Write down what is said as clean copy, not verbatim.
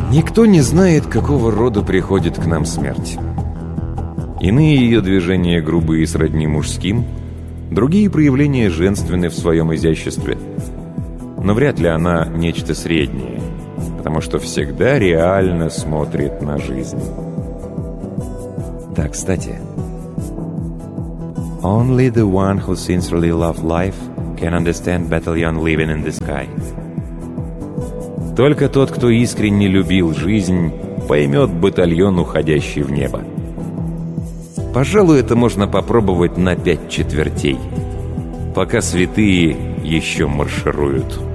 Никто не знает, какого рода приходит к нам смерть. Иные ее движения грубые и сродни мужским, другие проявления женственны в своем изяществе. Но вряд ли она нечто среднее, потому что всегда реально смотрит на жизнь. Да, кстати. Only the one who sincerely loved life can understand battalion living in the sky. Только тот, кто искренне любил жизнь, поймет батальон, уходящий в небо. Пожалуй, это можно попробовать на 5 четвертей, пока святые еще маршируют.